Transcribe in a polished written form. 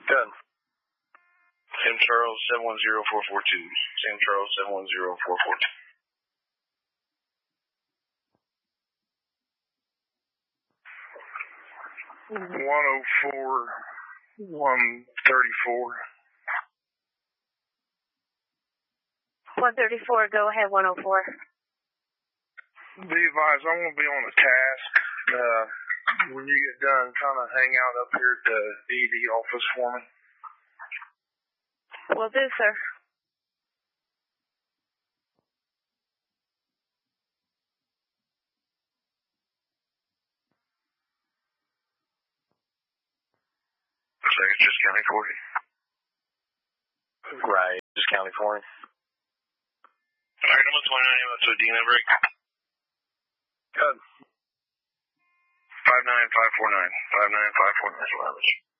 Good. Sam Charles 710442. Sam Charles 710442. $104,134. $134, go ahead, 104. Be advised, I'm going to be on a task. When you get done, kind of hang out up here at the ED office for me. Will do, sir. Looks like it's just County 40. Right, just County 40. Alright, number 29, let's do a D-number break. Good. 59549. 59549, that's what I was.